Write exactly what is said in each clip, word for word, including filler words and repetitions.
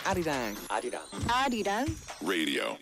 아리랑 아리랑 아리랑 Radio.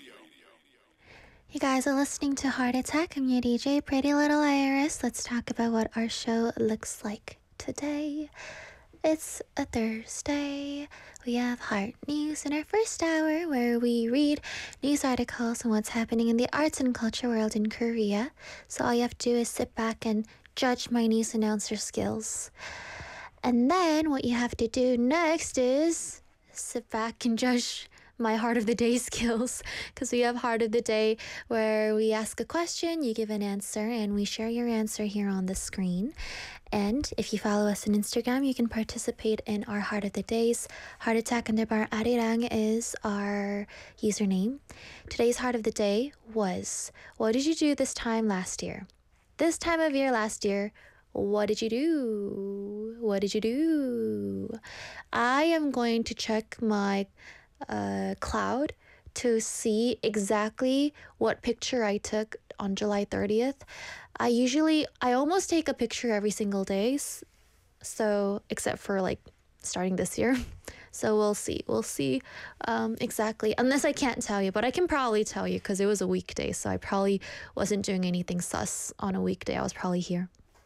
You guys are listening to Heart Attack. I'm your D J, Pretty Little Iris. Let's talk about what our show looks like today. It's a Thursday. We have Heart News in our first hour where we read news articles on what's happening in the arts and culture world in Korea. So all you have to do is sit back and judge my news announcer skills. And then what you have to do next is sit back and judge my Heart of the Day skills, because we have Heart of the Day where we ask a question, you give an answer, and we share your answer here on the screen. And if you follow us on Instagram, you can participate in our Heart of the Days. Heart Attack underbar Arirang is our username. Today's Heart of the Day was, what did you do this time last year? This time of year last year, what did you do? What did you do? I am going to check my uh, cloud to see exactly what picture I took on July thirtieth. I usually, I almost take a picture every single day, so except for like starting this year. So we'll see. We'll see um, exactly, unless I can't tell you, but I can probably tell you because it was a weekday, so I probably wasn't doing anything sus on a weekday. I was probably here.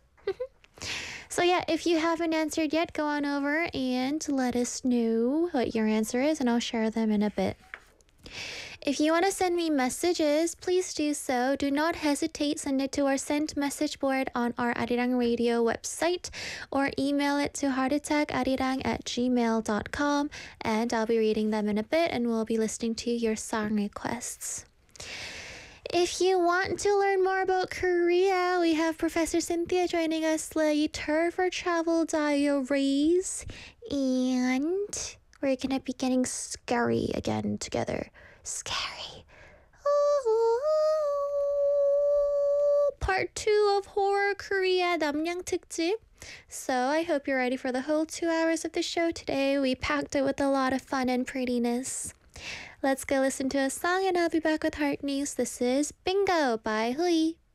So yeah, if you haven't answered yet, go on over and let us know what your answer is, and I'll share them in a bit. If you want to send me messages, please do so. Do not hesitate. Send it to our sent message board on our Arirang Radio website, or email it to heartattackarirang at gmail dot com, and I'll be reading them in a bit, and we'll be listening to your song requests. If you want to learn more about Korea, we have Professor Cynthia joining us later for Travel Diaries. And we're going to be getting scary again together. Scary. Ooh. Part two of Horror Korea 남양 특집. So I hope you're ready for the whole two hours of the show today. We packed it with a lot of fun and prettiness. Let's go listen to a song and I'll be back with Heart News. This is Bingo by Hui.